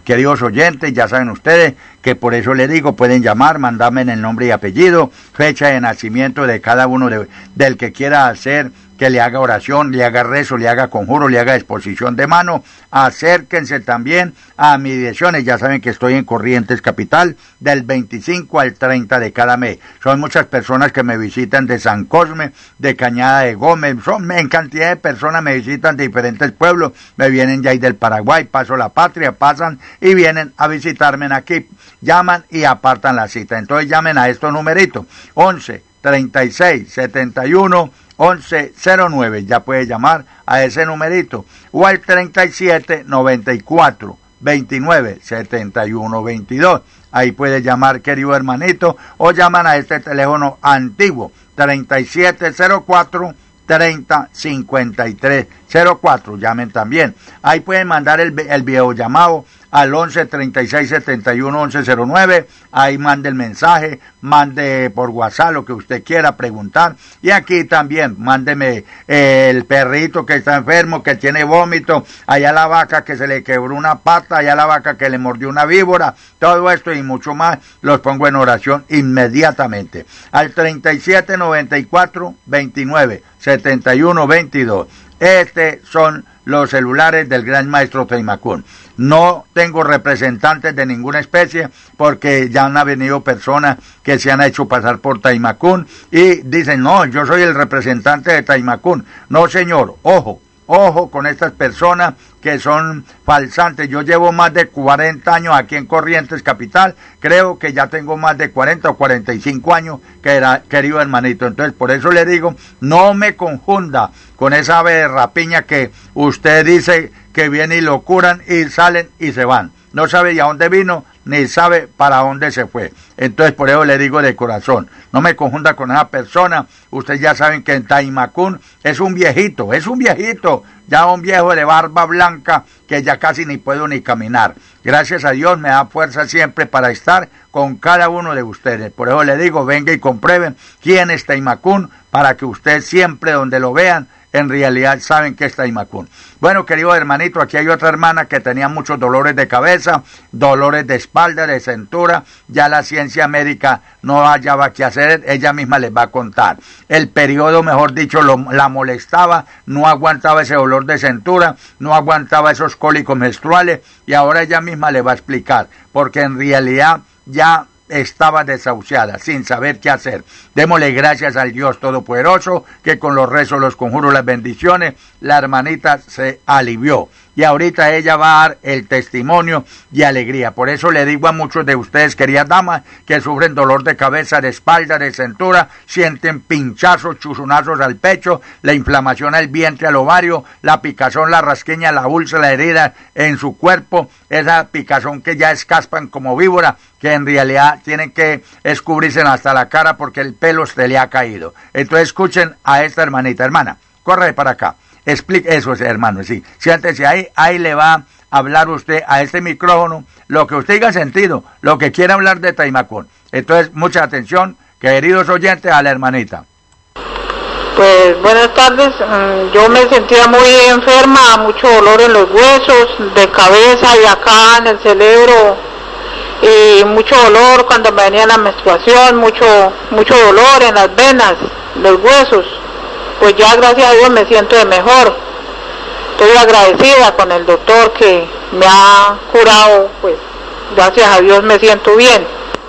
Queridos oyentes, ya saben ustedes que por eso les digo, pueden llamar, mandarme en el nombre y apellido, fecha de nacimiento de cada uno del que quiera hacer, que le haga oración, le haga rezo, le haga conjuro, le haga exposición de mano. Acérquense también a mis direcciones, ya saben que estoy en Corrientes Capital, del 25 al 30 de cada mes. Son muchas personas que me visitan de San Cosme, de Cañada de Gómez, en cantidad de personas me visitan de diferentes pueblos, me vienen ya ahí del Paraguay, Paso la Patria, pasan y vienen a visitarme aquí, llaman y apartan la cita. Entonces llamen a estos numeritos, 11 36 71 1109, ya puede llamar a ese numerito, o al 37 94 29 71 22, ahí puede llamar, querido hermanito, o llaman a este teléfono antiguo, 3704 305304, llamen también, ahí pueden mandar el videollamado al 11 36 71 1109, ahí mande el mensaje, mande por WhatsApp lo que usted quiera preguntar, y aquí también mándeme el perrito que está enfermo, que tiene vómito, allá la vaca que se le quebró una pata, allá la vaca que le mordió una víbora, todo esto y mucho más los pongo en oración inmediatamente, al 37 94 29 71 22, son los celulares del gran maestro Taimacún. No tengo representantes de ninguna especie porque ya han venido personas que se han hecho pasar por Taimacún y dicen, no, yo soy el representante de Taimacún. No, señor, ojo con estas personas que son falsantes. Yo llevo más de 40 años aquí en Corrientes Capital, creo que ya tengo más de 40 o 45 años, querido hermanito. Entonces, por eso le digo, no me confunda con esa ave de rapiña que usted dice que viene y lo curan y salen y se van. No sabe de a dónde vino, ni sabe para dónde se fue. Entonces, por eso le digo de corazón, no me confunda con esa persona. Ustedes ya saben que en Taimacún es un viejito, ya un viejo de barba blanca que ya casi ni puedo ni caminar. Gracias a Dios me da fuerza siempre para estar con cada uno de ustedes. Por eso le digo, venga y comprueben quién es Taimacún, para que usted siempre donde lo vean, en realidad saben que es Taimacún. Bueno, querido hermanito, aquí hay otra hermana que tenía muchos dolores de cabeza, dolores de espalda, de cintura, ya la ciencia médica no hallaba qué hacer, ella misma les va a contar. El periodo, mejor dicho, la molestaba, no aguantaba ese dolor de cintura, no aguantaba esos cólicos menstruales, y ahora ella misma le va a explicar, porque en realidad ya estaba desahuciada, sin saber qué hacer. Démosle gracias al Dios Todopoderoso, que con los rezos, los conjuros, las bendiciones, la hermanita se alivió. Y ahorita ella va a dar el testimonio de alegría. Por eso le digo a muchos de ustedes, queridas damas, que sufren dolor de cabeza, de espalda, de cintura, sienten pinchazos, chuzonazos al pecho, la inflamación al vientre, al ovario, la picazón, la rasquiña, la úlcera, la herida en su cuerpo, esa picazón que ya escaspan como víbora, que en realidad tienen que escubrirse hasta la cara porque el pelo se le ha caído. Entonces escuchen a esta hermanita. Hermana, corre para acá. Explique eso, hermano, sí. Siéntese ahí le va a hablar usted a este micrófono lo que usted diga sentido, lo que quiera hablar de Taimacún. Entonces, mucha atención, queridos oyentes, a la hermanita. Pues buenas tardes, yo me sentía muy enferma, mucho dolor en los huesos, de cabeza y acá en el cerebro, y mucho dolor cuando me venía la menstruación, mucho dolor en las venas, los huesos. Pues ya gracias a Dios me siento de mejor. Estoy agradecida con el doctor que me ha curado, pues gracias a Dios me siento bien.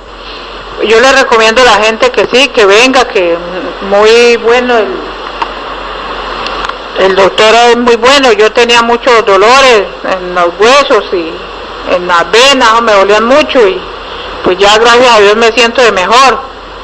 Yo le recomiendo a la gente que sí, que venga, que muy bueno, el doctor es muy bueno. Yo tenía muchos dolores en los huesos y en las venas, me dolían mucho, y pues ya gracias a Dios me siento de mejor.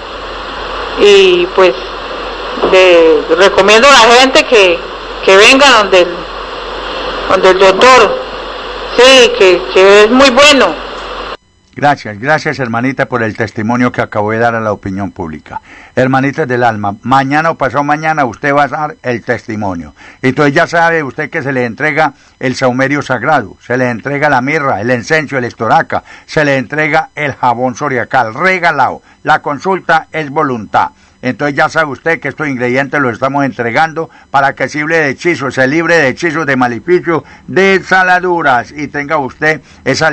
Y pues recomiendo a la gente que venga donde el doctor, sí, que es muy bueno. Gracias hermanita por el testimonio que acabo de dar a la opinión pública. Hermanitas del alma, mañana o pasado mañana usted va a dar el testimonio. Entonces ya sabe usted que se le entrega el saumerio sagrado, se le entrega la mirra, el incienso, el estoraca, se le entrega el jabón zodiacal, regalado. La consulta es voluntad. Entonces ya sabe usted que estos ingredientes los estamos entregando para que se libre de hechizos, se libre de hechizos, de maleficios, de saladuras, y tenga usted esa